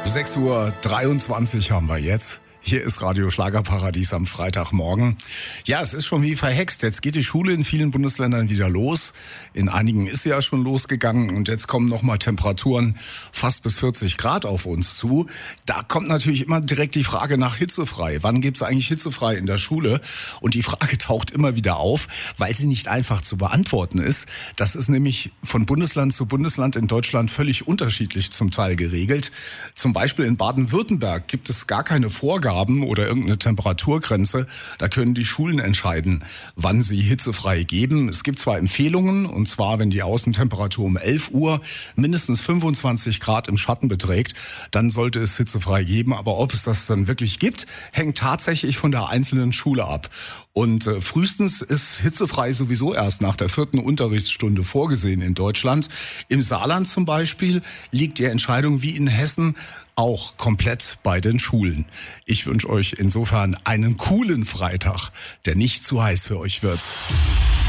6:23 Uhr haben wir jetzt. Hier ist Radio Schlagerparadies am Freitagmorgen. Ja, es ist schon wie verhext. Jetzt geht die Schule in vielen Bundesländern wieder los. In einigen ist sie ja schon losgegangen und jetzt kommen nochmal Temperaturen fast bis 40 Grad auf uns zu. Da kommt natürlich immer direkt die Frage nach hitzefrei. Wann gibt's eigentlich hitzefrei in der Schule? Und die Frage taucht immer wieder auf, weil sie nicht einfach zu beantworten ist. Das ist nämlich von Bundesland zu Bundesland in Deutschland völlig unterschiedlich zum Teil geregelt. Zum Beispiel in Baden-Württemberg gibt es gar keine Vorgaben oder irgendeine Temperaturgrenze. Da können die Schulen entscheiden, wann sie hitzefrei geben. Es gibt zwar Empfehlungen, und zwar, wenn die Außentemperatur um 11 Uhr mindestens 25 Grad im Schatten beträgt, dann sollte es hitzefrei geben. Aber ob es das dann wirklich gibt, hängt tatsächlich von der einzelnen Schule ab. Und frühestens ist hitzefrei sowieso erst nach der 4. Unterrichtsstunde vorgesehen in Deutschland. Im Saarland zum Beispiel liegt die Entscheidung wie in Hessen auch komplett bei den Schulen. Ich wünsche euch insofern einen coolen Freitag, der nicht zu heiß für euch wird.